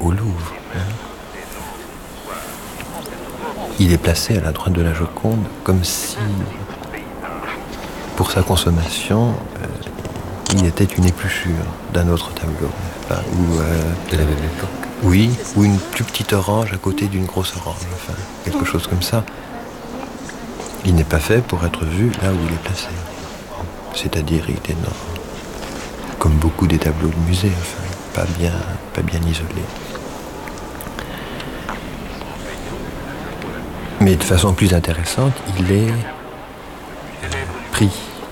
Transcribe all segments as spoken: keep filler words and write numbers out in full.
au Louvre. Hein. Il est placé à la droite de la Joconde comme si, pour sa consommation, euh, il était une épluchure d'un autre tableau, n'est-ce pas, ou, euh, de la même époque. Oui, ou une plus petite orange à côté d'une grosse orange, enfin, quelque chose comme ça. Il n'est pas fait pour être vu là où il est placé. C'est-à-dire, il est dans, comme beaucoup des tableaux de musée, enfin, pas bien, pas bien isolé. Mais de façon plus intéressante, il est pris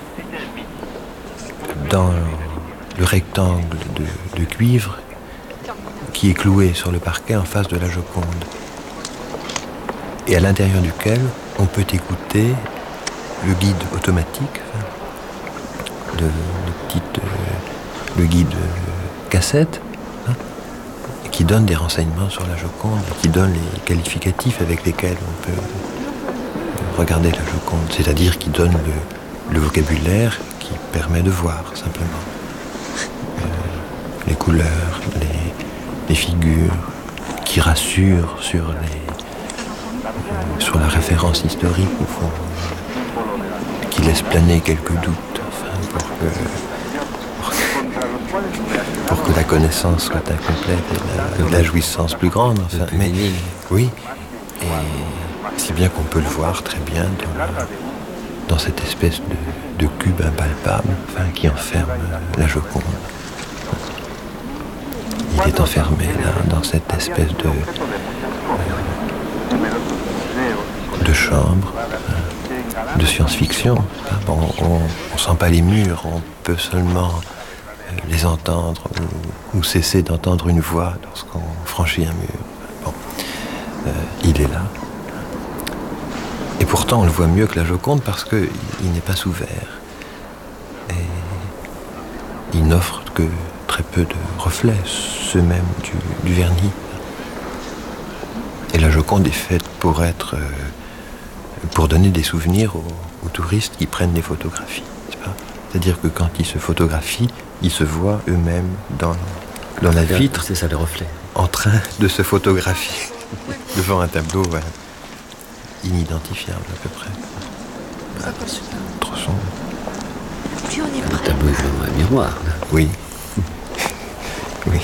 dans le rectangle de, de cuivre qui est cloué sur le parquet en face de la Joconde, et à l'intérieur duquel on peut écouter le guide automatique, le, le, petit, euh, le guide euh, cassette, hein, qui donne des renseignements sur la Joconde, qui donne les qualificatifs avec lesquels on peut regarder la Joconde, c'est-à-dire qui donne le, le vocabulaire qui permet de voir simplement euh, les couleurs, les, les figures, qui rassurent sur les euh, sur la référence historique au fond, euh, qui laisse planer quelques doutes, enfin, pour que pour, pour que la connaissance soit incomplète et la, la jouissance plus grande. Enfin, mais oui, et si bien qu'on peut le voir très bien dans, dans cette espèce de, de cube impalpable, enfin, qui enferme la Joconde. Il est enfermé là, dans cette espèce de, euh, de chambre, euh, de science-fiction. Bon, on ne sent pas les murs, on peut seulement euh, les entendre ou, ou cesser d'entendre une voix lorsqu'on franchit un mur. Bon, euh, il est là. Et pourtant, on le voit mieux que la Joconde parce qu'il n'est pas sous verre. Et il n'offre que très peu de reflets, ceux même du, du vernis. Et la Joconde est faite pour être, euh, pour donner des souvenirs aux, aux touristes qui prennent des photographies. C'est-à-dire que quand ils se photographient, ils se voient eux-mêmes dans, dans la vitre. C'est ça le reflet. En train de se photographier devant un tableau ouais, inidentifiable à peu près. Ah, c'est trop sombre. Le tableau est vraiment un miroir. Là. Oui. Oui.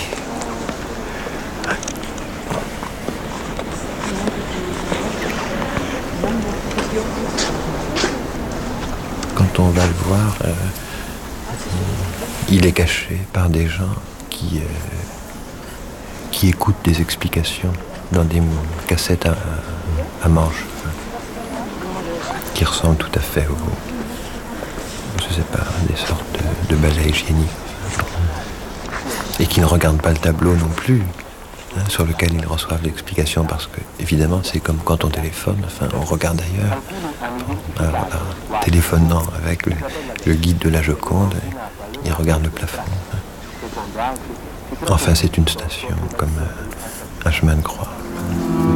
Quand on va le voir, euh, il est caché par des gens qui, euh, qui écoutent des explications dans des cassettes à, à manches, enfin, qui ressemblent tout à fait aux, je sais pas, des sortes de, de balais hygiéniques. Et qui ne regardent pas le tableau non plus, hein, sur lequel ils reçoivent l'explication, parce que, évidemment, c'est comme quand on téléphone, enfin, on regarde ailleurs. Bon, alors, là, téléphonant avec le, le guide de la Joconde, il regarde le plafond. Hein. Enfin, c'est une station, comme euh, un chemin de croix.